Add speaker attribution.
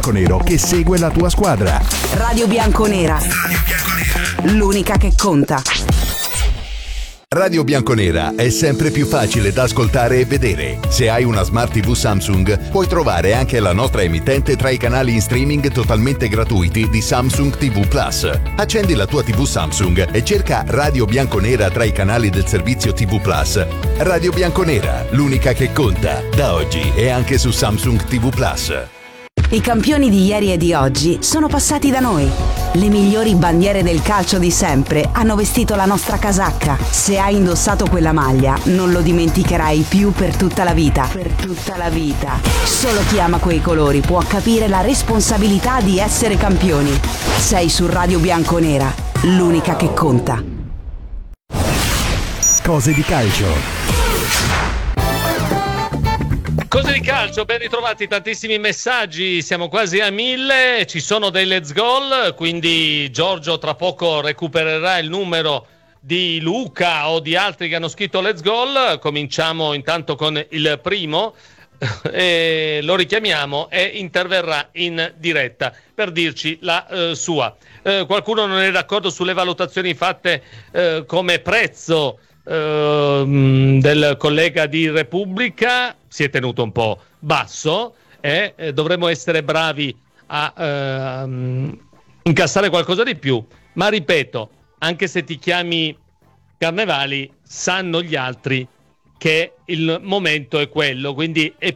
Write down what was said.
Speaker 1: Nero che segue la tua squadra.
Speaker 2: Radio Bianconera, l'unica che conta.
Speaker 1: Radio Bianconera è sempre più facile da ascoltare e vedere. Se hai una Smart TV Samsung, puoi trovare anche la nostra emittente tra i canali in streaming totalmente gratuiti di Samsung TV Plus. Accendi la tua TV Samsung e cerca Radio Bianconera tra i canali del servizio TV Plus. Radio Bianconera, l'unica che conta, da oggi e anche su Samsung TV Plus.
Speaker 2: I campioni di ieri e di oggi sono passati da noi. Le migliori bandiere del calcio di sempre hanno vestito la nostra casacca. Se hai indossato quella maglia, non lo dimenticherai più per tutta la vita. Per tutta la vita. Solo chi ama quei colori può capire la responsabilità di essere campioni. Sei su Radio Bianconera, l'unica che conta.
Speaker 1: Cose di calcio.
Speaker 3: Cose di calcio, ben ritrovati, tantissimi messaggi, siamo quasi a 1000, ci sono dei let's goal, quindi Giorgio tra poco recupererà il numero di Luca o di altri che hanno scritto let's goal. Cominciamo intanto con il primo, e lo richiamiamo e interverrà in diretta per dirci la sua. Qualcuno non è d'accordo sulle valutazioni fatte come prezzo del collega di Repubblica. Si è tenuto un po' basso e dovremmo essere bravi a incassare qualcosa di più, ma ripeto, anche se ti chiami Carnevali, sanno gli altri che il momento è quello, quindi è